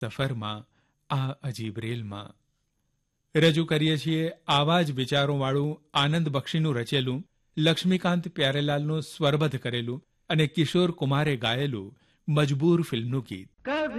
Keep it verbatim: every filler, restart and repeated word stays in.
સફરમાં આ અજીબ રેલમાં રજૂ કરીએ છીએ આવા જ વિચારોવાળું આનંદ બક્ષીનું રચેલું, લક્ષ્મીકાંત પ્યારેલાલનું સ્વરબદ્ધ કરેલું અને કિશોર કુમારે ગાયેલું મજબૂર ફિલ્મનું ગીત.